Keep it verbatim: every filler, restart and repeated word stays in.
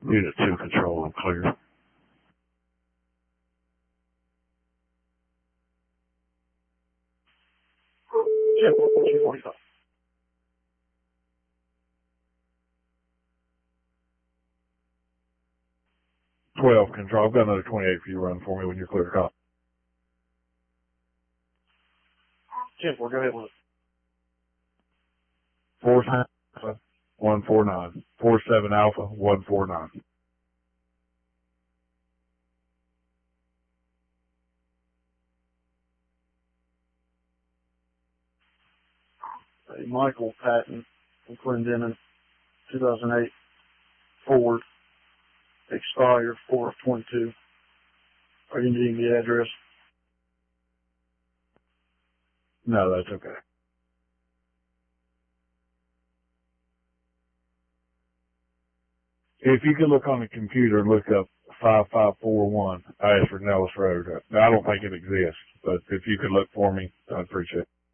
Unit two control, I'm clear. Yeah, fourteen forty-five. twelve control. I've got another twenty-eight for you to run for me when you're clear to call. ten four, go ahead with it. four Alpha, one four nine. four seven Alpha, one four nine. Hey, Michael Patton from Clendenin, two thousand eight Ford, expired four of twenty-two. Are you needing the address? No, that's okay. If you could look on the computer and look up five five four one Ashford Nellis Road. I don't think it exists, but if you could look for me, I'd appreciate it.